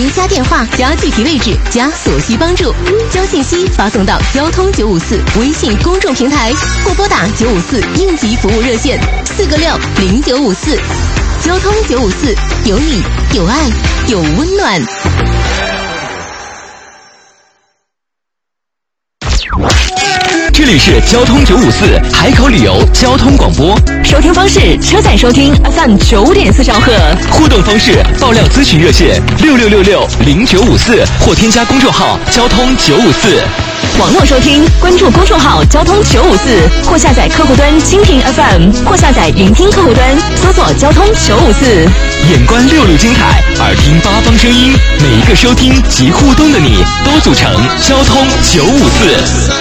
加电话加具体位置加所需帮助，将信息发送到交通954微信公众平台或拨打954应急服务热线4个6 0954。交通954，有你有爱有温暖。 这里是交通954海口旅游交通广播， 收听方式：车载收听 FM 9.4兆赫， 互动方式：爆料咨询热线66660954或添加公众号交通954。 网络收听，关注公众号交通954，或下载客户端蜻蜓 FM， 或下载云听客户端，搜索交通954。 眼观6路精彩，耳听八方声音，每一个收听及互动的你，都组成交通954。